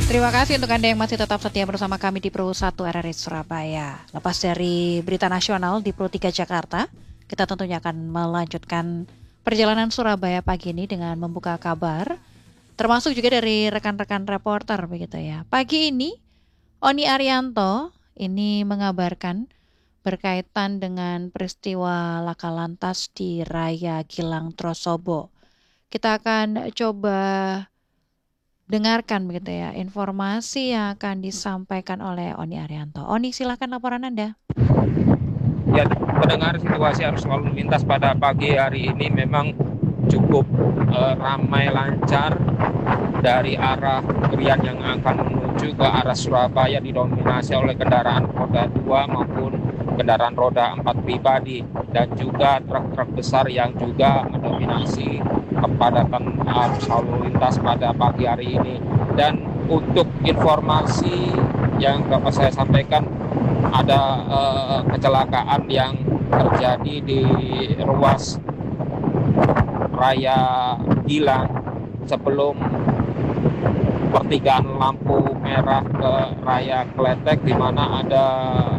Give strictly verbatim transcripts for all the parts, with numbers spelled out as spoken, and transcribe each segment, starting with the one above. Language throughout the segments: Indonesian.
Terima kasih untuk Anda yang masih tetap setia bersama kami di Pro satu R R I Surabaya. Lepas dari berita nasional di Pro tiga Jakarta, kita tentunya akan melanjutkan perjalanan Surabaya pagi ini dengan membuka kabar, termasuk juga dari rekan-rekan reporter begitu ya. Pagi ini, Oni Arianto ini mengabarkan berkaitan dengan peristiwa laka lantas di Raya Gilang Trosobo. Kita akan coba dengarkan begitu ya informasi yang akan disampaikan oleh Oni Arianto. Oni, silakan laporan Anda. Ya, pendengar, situasi arus lalu lintas pada pagi hari ini memang cukup eh, ramai lancar dari arah Krian yang akan menuju ke arah Surabaya didominasi oleh kendaraan roda dua maupun kendaraan roda empat pribadi dan juga truk-truk besar yang juga mendominasi kepadatan arus lalu lintas pada pagi hari ini. Dan untuk informasi yang dapat saya sampaikan, ada eh, kecelakaan yang terjadi di ruas Raya Gilang sebelum pertigaan lampu merah ke Raya Kletek, di mana ada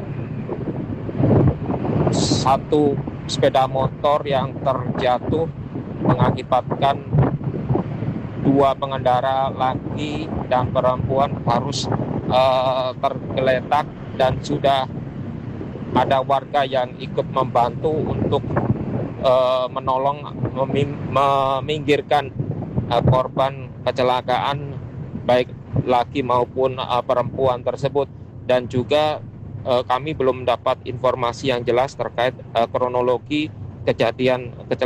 satu sepeda motor yang terjatuh mengakibatkan dua pengendara laki dan perempuan harus uh, tergeletak, dan sudah ada warga yang ikut membantu untuk uh, menolong meming- meminggirkan uh, korban kecelakaan baik laki maupun uh, perempuan tersebut. Dan juga uh, kami belum mendapat informasi yang jelas terkait uh, kronologi kejadian kecelakaan